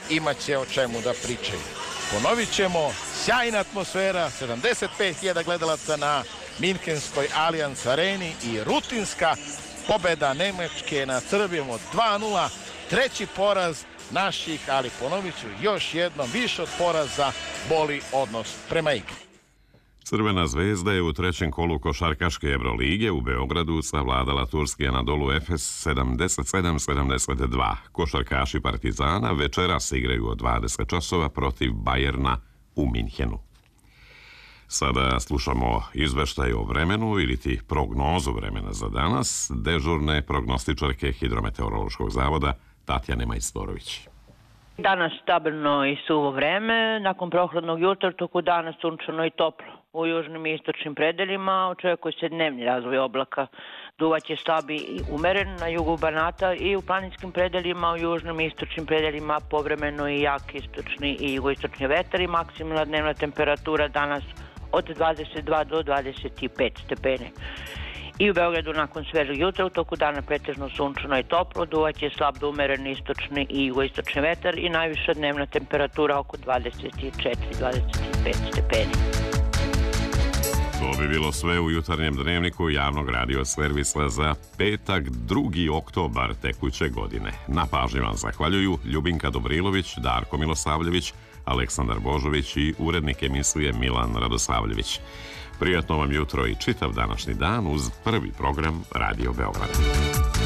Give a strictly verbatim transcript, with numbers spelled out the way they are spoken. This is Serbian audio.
imat će o čemu da pričaju. Ponovit ćemo, sjajna atmosfera, sedamdeset pet hiljada gledalaca na Minhenskoj Allianz areni i rutinska pobeda Nemačke nad Srbijom od dva nula. Treći poraz naših, ali ponovit ću još jednom, više od poraza boli odnos prema igri. Crvena zvezda je u trećem kolu košarkaške Evrolige u Beogradu savladala turski Anadolu Efes sedamdeset sedam sedamdeset dva. Košarkaši Partizana večeras igraju od dvadeset časova protiv Bajerna u Minhenu. Sada slušamo izveštaj o vremenu ili ti prognozu vremena za danas dežurne prognostičarke Hidrometeorološkog zavoda Tatjane Majstorović. Danas stabilno i suvo vreme, nakon prohladnog jutra toku dana sunčano i toplo. U južnim i istočnim predelima očekuje se dnevni razvoj oblaka. Duvaće slabi i umeren na jugu Banata i u planinskim predelima, u južnim i istočnim predelima povremeno i jak istočni i jugoistočni vetar i maksimalna dnevna temperatura danas od dvadeset dva do dvadeset pet stepeni. I u Beogradu nakon svežeg jutra u toku dana pretežno sunčano i toplo, duvaće slab do umeren istočni i jugoistočni vetar i najviša dnevna temperatura oko dvadeset četiri do dvadeset pet stepeni. To bi bilo sve u jutarnjem dnevniku javnog radio servisa za petak, drugi oktobar tekuće godine. Na pažnji vam zahvaljuju Ljubinka Dobrilović, Darko Milosavljević, Aleksandar Božović i urednik emisije Milan Radosavljević. Prijatno vam jutro i čitav današnji dan uz prvi program Radio Beograd.